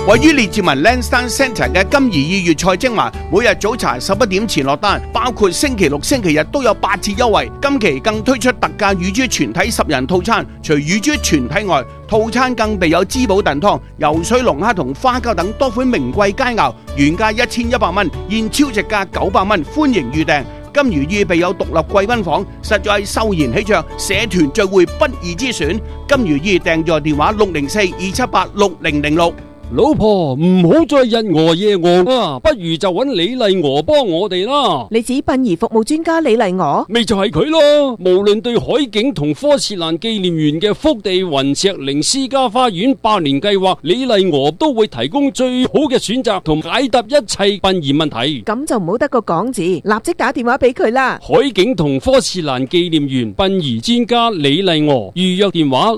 位於列治文 Lansdowne Centre 嘅金怡意粵菜精華，每日早茶11點前落單，包括星期六、星期日都有8折優惠。今期更推出特價乳豬全體10人套餐，除乳豬全體外，套餐更備有滋補燉湯、游水龍蝦同花膠等多款名貴佳肴，原價1100蚊，現超值價900蚊，歡迎預訂。金如意備有獨立貴賓房，實在係秀賢喜鵲，社團聚會不二之選。金如意訂座電話604-278-6006。 老婆唔好再日餓夜餓啊，不如就揾李麗娥幫我哋啦。 你指殯儀服務專家李麗娥？ 咪就係佢咯。無論對海景同科切蘭紀念園嘅福地雲石靈私家花園100年計劃，李麗娥都會提供最好嘅選擇同解答一切殯儀問題。 咁就唔好得個講字，立即打電話俾佢啦。 海景同科切蘭紀念園殯儀專家李麗娥，預約電話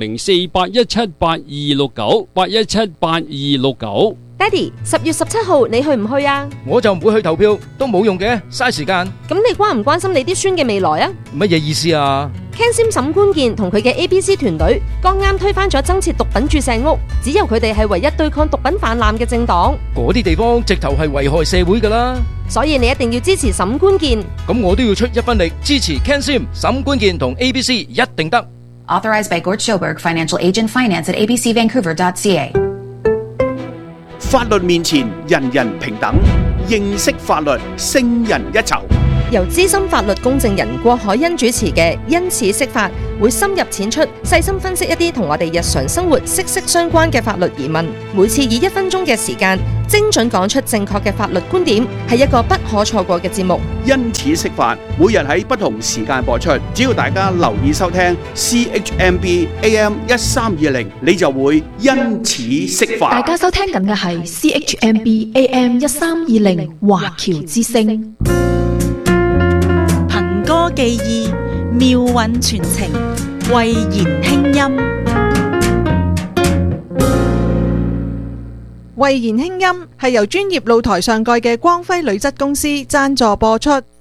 604-817-8269 817-8269。 爹哋，10月17號你去唔去啊？ 我就唔會去投票，都冇用嘅，嘥時間。 咁你關唔關心你啲孫嘅未來啊？ 乜嘢意思啊 ？Ken Sim 沈官健同佢嘅 ABC 團隊剛啱推翻咗增設毒品注射屋，只有佢哋係唯一對抗毒品泛濫嘅政黨。 嗰啲地方直頭係危害社會噶啦， 所以你一定要支持沈官健。 咁我都要出一分力支持 Ken Sim 沈官健同 ABC， 一定得。 Authorized by Gort Schoberg, Financial Agent, Finance at abcvancouver.ca。 法律面前人人平等，認識法律勝人一籌。 由資深法律公證人郭海欣主持嘅因此釋法，會深入淺出，細心分析一啲同我哋日常生活息息相關嘅法律疑問。每次以1分鐘嘅時間，精準講出正確嘅法律觀點，係一個不可錯過嘅節目。 因此釋法，每日喺不同時間播出，只要大家留意收聽 CHMB AM 1320，你就會因此釋法。 大家收聽緊嘅係 CHMB AM 1320華僑之聲。 憑歌寄意，妙韻傳情，慧言輕音。 慧言輕音係由專業露台上蓋嘅光輝鋁質公司贊助播出。